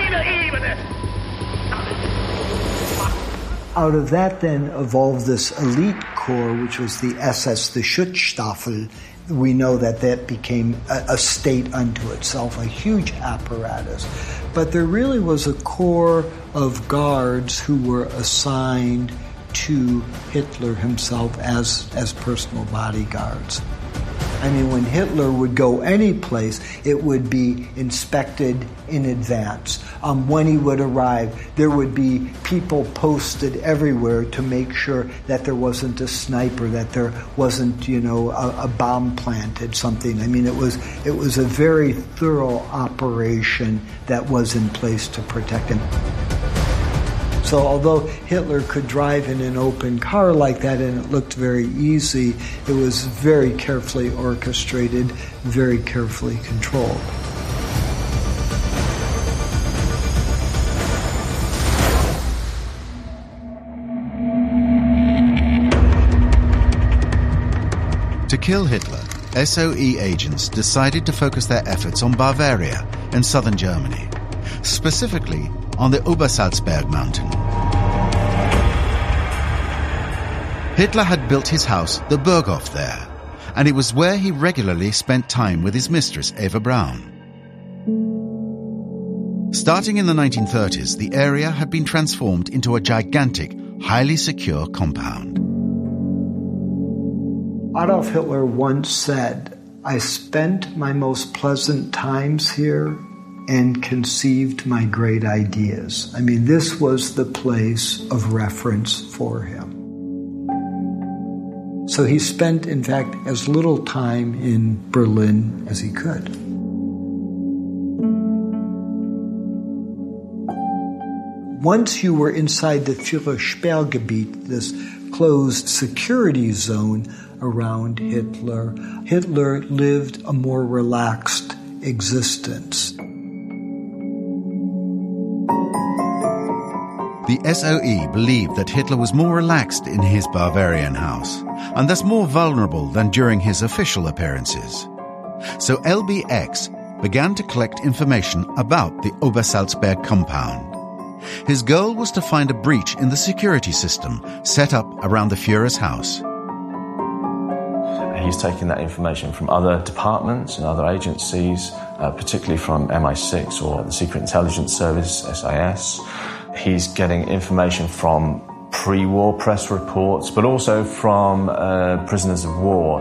Out of that then evolved this elite corps, which was the SS, the Schutzstaffel. We know that that became a state unto itself, a huge apparatus. But there really was a corps of guards who were assigned to Hitler himself as personal bodyguards. I mean, when Hitler would go any place, it would be inspected in advance. When he would arrive, there would be people posted everywhere to make sure that there wasn't a sniper, that there wasn't, a bomb planted, something. I mean, it was a very thorough operation that was in place to protect him. So although Hitler could drive in an open car like that and it looked very easy, it was very carefully orchestrated, very carefully controlled. To kill Hitler, SOE agents decided to focus their efforts on Bavaria and southern Germany, specifically on the Obersalzberg mountain. Hitler had built his house, the Burghof, there, and it was where he regularly spent time with his mistress, Eva Braun. Starting in the 1930s, the area had been transformed into a gigantic, highly secure compound. Adolf Hitler once said, "I spent my most pleasant times here and conceived my great ideas." I mean, this was the place of reference for him. So he spent, in fact, as little time in Berlin as he could. Once you were inside the Führersperrgebiet, this closed security zone around Hitler, Hitler lived a more relaxed existence. The SOE believed that Hitler was more relaxed in his Bavarian house, and thus more vulnerable than during his official appearances. So LBX began to collect information about the Obersalzberg compound. His goal was to find a breach in the security system set up around the Führer's house. He's taking that information from other departments and other agencies, particularly from MI6 or the Secret Intelligence Service, SIS. He's getting information from pre-war press reports, but also from prisoners of war.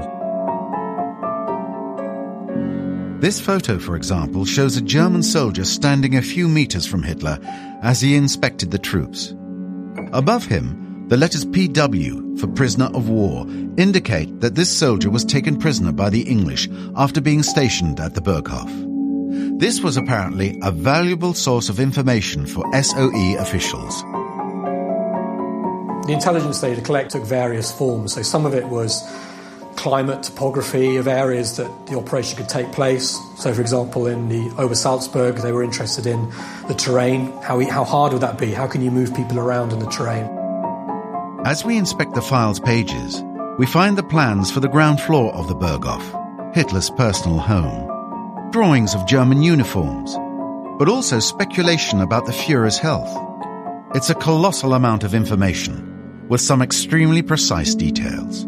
This photo, for example, shows a German soldier standing a few meters from Hitler as he inspected the troops. Above him, the letters PW, for prisoner of war, indicate that this soldier was taken prisoner by the English after being stationed at the Burghof. This was apparently a valuable source of information for SOE officials. The intelligence data collect took various forms. So some of it was climate topography of areas that the operation could take place. So, for example, in the Obersalzberg, they were interested in the terrain. How hard would that be? How can you move people around in the terrain? As we inspect the file's pages, we find the plans for the ground floor of the Burghof, Hitler's personal home, drawings of German uniforms, but also speculation about the Führer's health. It's a colossal amount of information, with some extremely precise details.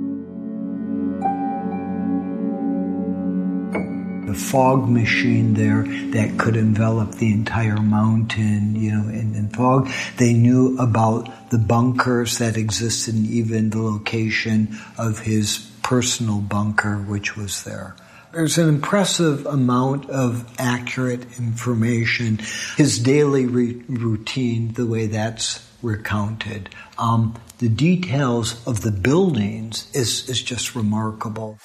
The fog machine there that could envelop the entire mountain, in fog. They knew about the bunkers that existed and even the location of his personal bunker, which was there. There's an impressive amount of accurate information. His daily routine, the way that's recounted. The details of the buildings is just remarkable.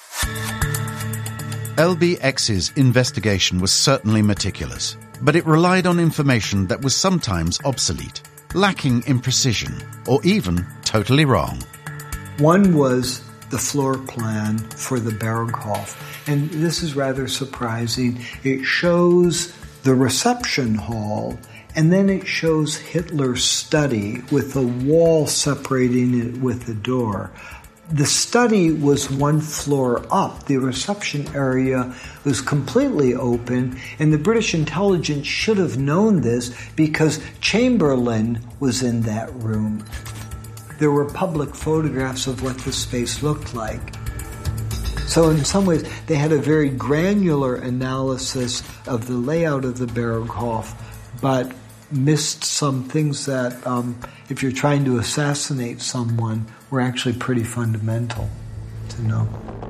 LBX's investigation was certainly meticulous, but it relied on information that was sometimes obsolete, lacking in precision, or even totally wrong. One was the floor plan for the Berghof, and this is rather surprising. It shows the reception hall, and then it shows Hitler's study with a wall separating it with the door. The study was one floor up. The reception area was completely open, and the British intelligence should have known this because Chamberlain was in that room. There were public photographs of what the space looked like. So in some ways, they had a very granular analysis of the layout of the Berghof, but missed some things that, if you're trying to assassinate someone, were actually pretty fundamental to know.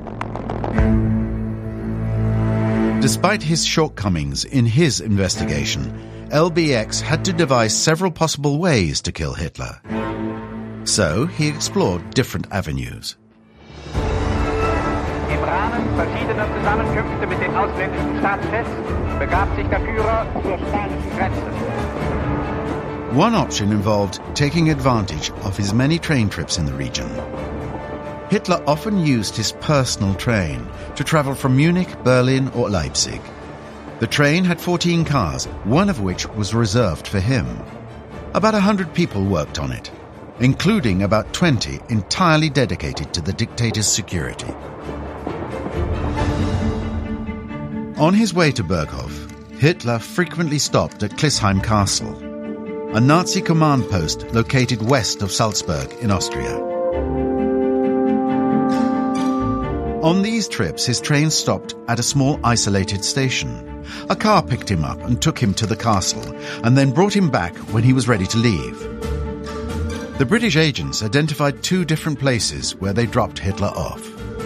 Despite his shortcomings in his investigation, LBX had to devise several possible ways to kill Hitler. So he explored different avenues. Im Rahmen verschiedener Zusammenkünfte mit den ausländischen Staatschefs begab sich der Führer zur spanischen Grenze. One option involved taking advantage of his many train trips in the region. Hitler often used his personal train to travel from Munich, Berlin or Leipzig. The train had 14 cars, one of which was reserved for him. About 100 people worked on it, including about 20 entirely dedicated to the dictator's security. On his way to Berghof, Hitler frequently stopped at Klisheim Castle, a Nazi command post located west of Salzburg in Austria. On these trips, his train stopped at a small isolated station. A car picked him up and took him to the castle, and then brought him back when he was ready to leave. The British agents identified two different places where they dropped Hitler off.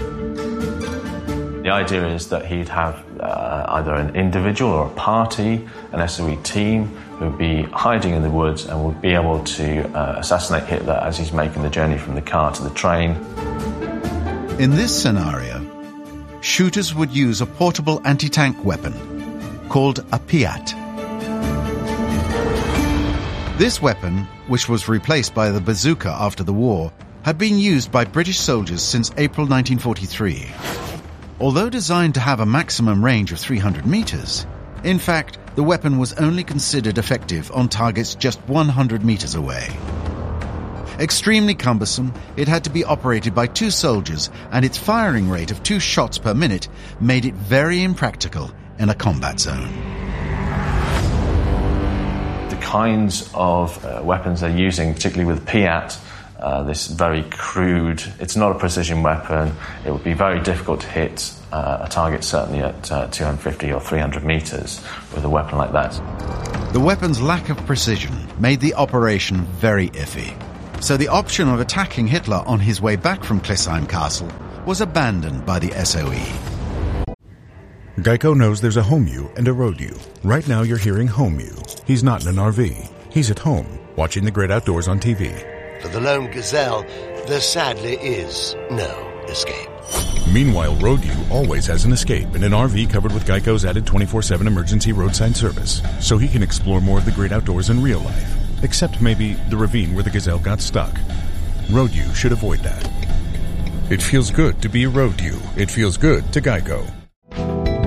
The idea is that he'd have either an individual or a party, an SOE team, who would be hiding in the woods and would be able to assassinate Hitler as he's making the journey from the car to the train. In this scenario, shooters would use a portable anti-tank weapon called a Piat. This weapon, which was replaced by the bazooka after the war, had been used by British soldiers since April 1943. Although designed to have a maximum range of 300 meters, in fact, the weapon was only considered effective on targets just 100 meters away. Extremely cumbersome, it had to be operated by 2 soldiers, and its firing rate of 2 shots per minute made it very impractical in a combat zone. The kinds of weapons they're using, particularly with Piat, this very crude, it's not a precision weapon. It would be very difficult to hit a target, certainly at 250 or 300 meters with a weapon like that. The weapon's lack of precision made the operation very iffy. So the option of attacking Hitler on his way back from Klisheim Castle was abandoned by the SOE. Geico knows there's a home you and a road you. Right now you're hearing home you. He's not in an RV. He's at home, watching the great outdoors on TV. For the lone gazelle, there sadly is no escape. Meanwhile, Road U always has an escape in an RV covered with Geico's added 24/7 emergency roadside service, so he can explore more of the great outdoors in real life, except maybe the ravine where the gazelle got stuck. Road U should avoid that. It feels good to be a Road U. It feels good to Geico.